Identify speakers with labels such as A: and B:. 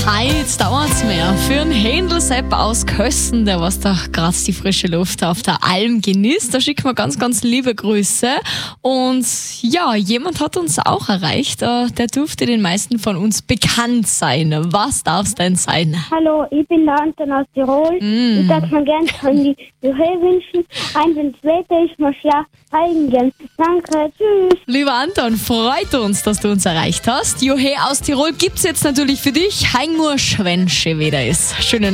A: Heute dauert's mehr. Für einen Händel-Sepp aus Kösten, der was da gerade die frische Luft auf der Alm genießt, da schicken wir ganz, ganz liebe Grüße. Und ja, jemand hat uns auch erreicht, der dürfte den meisten von uns bekannt sein. Was darf's denn sein?
B: Hallo, ich bin der Anton aus Tirol. Ich darf mir gerne von die Juhe wünschen. Wenn das Wetter ist, muss ich ja heilen gehen. Danke, tschüss.
A: Lieber Anton, freut uns, dass du uns erreicht hast. Juhe aus Tirol gibt's jetzt natürlich für dich. Heimur Schwänsche wieder ist. Schönen